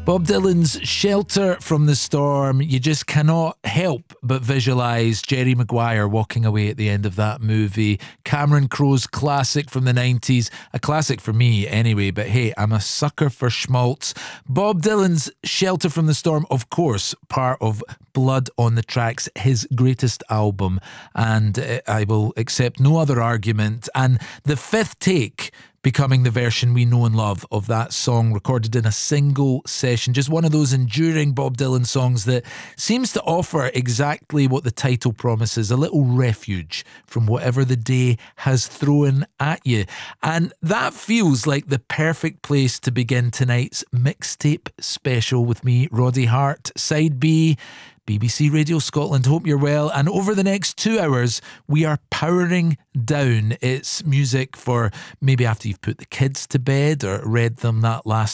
Bob Dylan's Shelter from the Storm. You just cannot help but visualise Jerry Maguire walking away at the end of that movie. Cameron Crowe's classic from the 90s. A classic for me anyway, but hey, I'm a sucker for schmaltz. Bob Dylan's Shelter from the Storm, of course, part of Blood on the Tracks, his greatest album, and I will accept no other argument. And the Fifth Take becoming the version we know and love of that song, recorded in a single session. Just one of those enduring Bob Dylan songs that seems to offer exactly what the title promises, a little refuge from whatever the day has thrown at you. And that feels like the perfect place to begin tonight's mixtape special with me, Roddy Hart. Side B, BBC Radio Scotland, hope you're well. And over the next 2 hours, we are powering down. It's music for maybe after you've put the kids to bed or read them that last